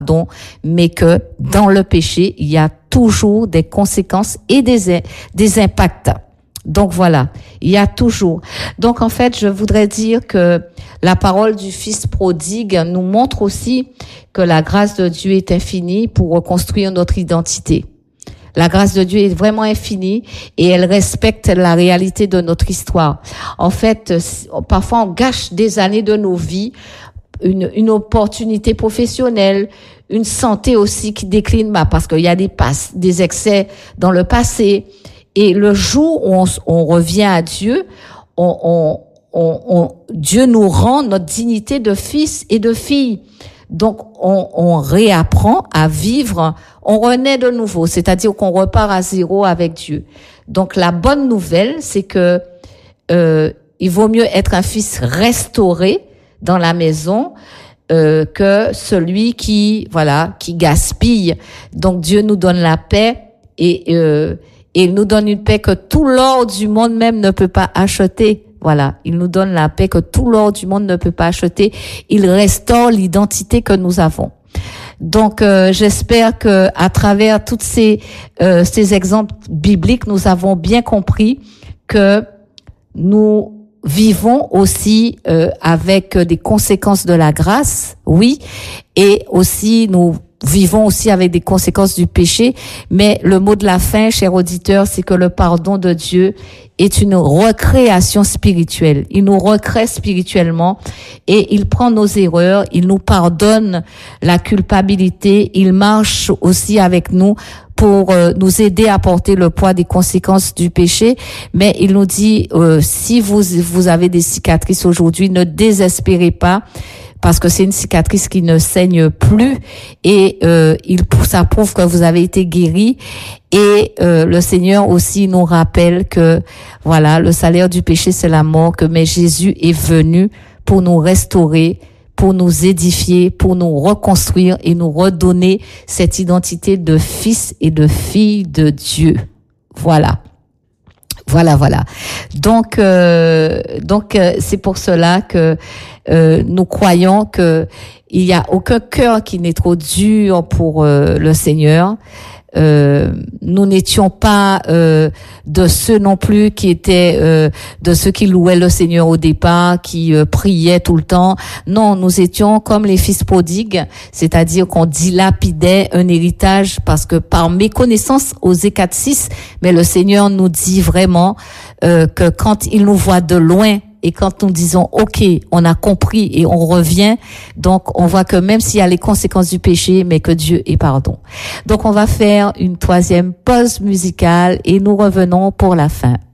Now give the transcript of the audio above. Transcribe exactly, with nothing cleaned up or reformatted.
pardon, mais que dans le péché, il y a toujours des conséquences et des, des impacts. Donc voilà, il y a toujours. Donc en fait, je voudrais dire que la parole du Fils prodigue nous montre aussi que la grâce de Dieu est infinie pour reconstruire notre identité. La grâce de Dieu est vraiment infinie et elle respecte la réalité de notre histoire. En fait, parfois on gâche des années de nos vies, une, une opportunité professionnelle, une santé aussi qui décline, bah, parce qu'il y a des passes, des excès dans le passé. Et le jour où on, on revient à Dieu, on, on, on, on, Dieu nous rend notre dignité de fils et de fille. Donc, on, on réapprend à vivre, on renaît de nouveau, c'est-à-dire qu'on repart à zéro avec Dieu. Donc, la bonne nouvelle, c'est que euh, il vaut mieux être un fils restauré dans la maison euh, que celui qui, voilà, qui gaspille. Donc, Dieu nous donne la paix et euh, et il nous donne une paix que tout l'or du monde même ne peut pas acheter. Voilà, il nous donne la paix que tout l'or du monde ne peut pas acheter. Il restaure l'identité que nous avons. Donc, euh, j'espère que à travers toutes ces euh, ces exemples bibliques, nous avons bien compris que nous vivons aussi euh, avec des conséquences de la grâce, oui, et aussi nous vivons aussi avec des conséquences du péché, mais le mot de la fin, chers auditeurs, c'est que le pardon de Dieu est une recréation spirituelle. Il nous recrée spirituellement et il prend nos erreurs, il nous pardonne la culpabilité, il marche aussi avec nous pour euh, nous aider à porter le poids des conséquences du péché, mais il nous dit, euh, si vous, vous avez des cicatrices aujourd'hui, ne désespérez pas, parce que c'est une cicatrice qui ne saigne plus et euh, il ça prouve que vous avez été guéri. Et euh, le Seigneur aussi nous rappelle que voilà, le salaire du péché c'est la mort, que mais Jésus est venu pour nous restaurer, pour nous édifier, pour nous reconstruire et nous redonner cette identité de fils et de fille de Dieu. Voilà. Voilà, voilà. Donc, euh, donc euh, c'est pour cela que euh, nous croyons que il y a aucun cœur qui n'est trop dur pour euh, le Seigneur. Euh, nous n'étions pas euh, de ceux non plus qui étaient euh, de ceux qui louaient le Seigneur au départ, qui euh, priaient tout le temps. Non, nous étions comme les fils prodigues, c'est-à-dire qu'on dilapidait un héritage parce que par méconnaissance, Osée quatre six, mais le Seigneur nous dit vraiment euh, que quand il nous voit de loin, et quand nous disons, OK, on a compris et on revient, donc on voit que même s'il y a les conséquences du péché, mais que Dieu est pardon. Donc on va faire une troisième pause musicale et nous revenons pour la fin.